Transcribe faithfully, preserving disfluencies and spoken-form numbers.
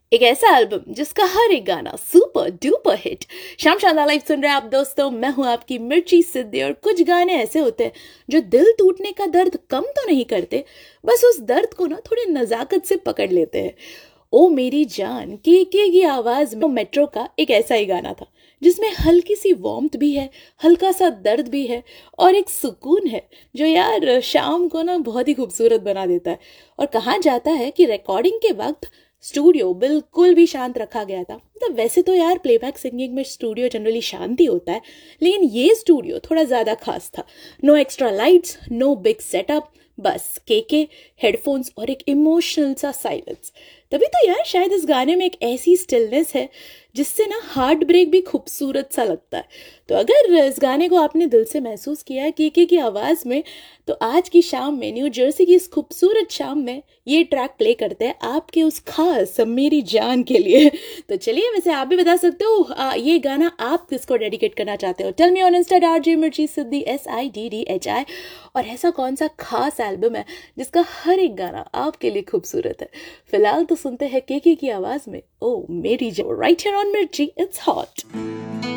एक ऐसा एल्बम जिसका हर एक गाना सुपर डुपर हिट। शाम शानदार लाइव सुन रहे हैं आप दोस्तों, मैं हूं आपकी मिर्ची सिद्धि। और कुछ गाने ऐसे होते हैं जो दिल टूटने का दर्द कम तो नहीं करते, बस उस दर्द को ना थोड़ी नजाकत से पकड़ लेते हैं। ओ मेरी जान के के की आवाज में मेट्रो का एक ऐसा ही गाना था जिसमें हल्की सी वार्मथ भी है, हल्का सा दर्द भी है और एक सुकून है जो यार शाम को ना बहुत ही खूबसूरत बना देता है। और कहा जाता है कि रिकॉर्डिंग के वक्त स्टूडियो बिल्कुल भी शांत रखा गया था। मतलब वैसे तो यार प्लेबैक सिंगिंग में स्टूडियो जनरली शांति होता है, लेकिन ये स्टूडियो थोड़ा ज़्यादा खास था। No extra lights, no big setup, बस केके, हेडफोन्स और एक इमोशनल सा साइलेंस। तभी तो यार शायद इस गाने में एक ऐसी स्टिलनेस है जिससे ना हार्ट ब्रेक भी खूबसूरत सा लगता है। तो अगर इस गाने को आपने दिल से महसूस किया केके की आवाज़ में, तो आज की शाम में, न्यू जर्सी की इस खूबसूरत शाम में ये ट्रैक प्ले करते हैं आपके उस खास मेरी जान के लिए। तो चलिए, वैसे आप भी बता सकते हो आ, ये गाना आप किसको डेडिकेट करना चाहते हो। Tell me on Insta R J मिर्ची सिद्धि S I D D H I. और ऐसा कौन सा खास एल्बम है जिसका हर एक गाना आपके लिए खूबसूरत है। फिलहाल तो सुनते हैं केके की आवाज में ओ मेरी जान, राइट हियर ऑन मिर्ची, इट्स हॉट।